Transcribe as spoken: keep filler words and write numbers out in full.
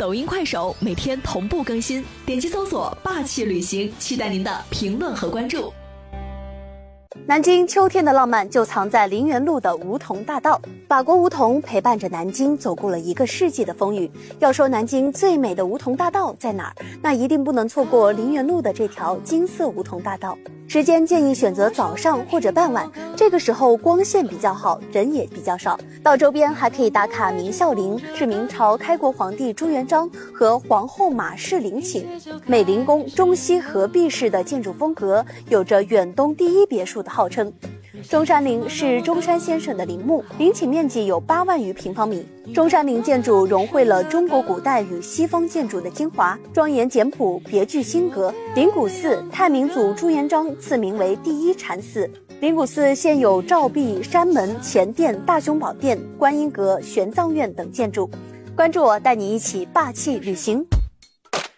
抖音、快手每天同步更新，点击搜索霸气旅行，期待您的评论和关注。 南京秋天的浪漫就藏在林园路的梧桐大道。法国梧桐陪伴着南京走过了一个世纪的风雨。要说南京最美的梧桐大道在哪儿，那一定不能错过林园路的这条金色梧桐大道。时间建议选择早上或者傍晚，这个时候光线比较好，人也比较少。到周边还可以打卡明孝陵，是明朝开国皇帝朱元璋和皇后马氏陵寝。美龄宫中西合璧式的建筑风格，有着远东第一别墅的号称。中山陵是中山先生的陵墓，陵寝面积有八万余平方米。中山陵建筑融汇了中国古代与西方建筑的精华，庄严简朴，别具新格。灵谷寺，太明祖朱元璋赐名为第一禅寺。灵谷寺现有照壁、山门、前殿、大雄宝殿、观音阁、玄奘院等建筑。关注我，带你一起霸气旅行。